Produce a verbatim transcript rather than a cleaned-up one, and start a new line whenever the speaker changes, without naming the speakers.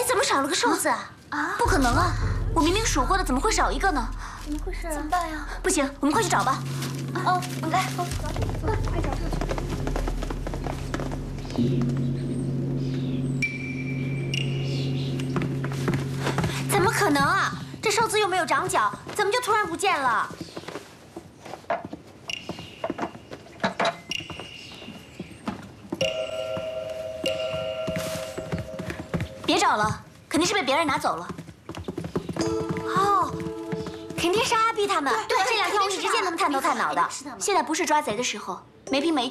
哎，怎么少了个瘦子啊？啊，不可能啊！我明明数过的，怎么会少一个呢？
怎么回事？怎么办呀？
不行，我们快去找吧。
哦，来，快快找上去。
怎么可能啊？这瘦子又没有长脚，怎么就突然不见了？别找了，肯定是被别人拿走了。哦，肯定是阿碧他们。对，这两天我们一直见他们探头探脑的。现在不是抓贼的时候，没凭没